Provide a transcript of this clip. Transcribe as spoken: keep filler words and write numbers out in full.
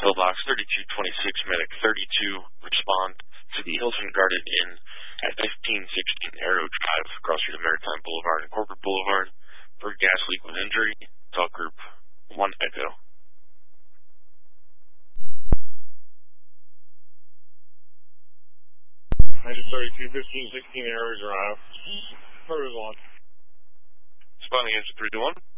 Pillbox thirty-two twenty-six, Medic thirty-two, respond to the Hilton Garden Inn at fifteen sixteen Arrow Drive, across from Maritime Boulevard and Corporate Boulevard, for gas leak with injury. Talk group one Echo. Item thirty-two, fifteen sixteen Arrow Drive. Photos on. Responding engine three to one.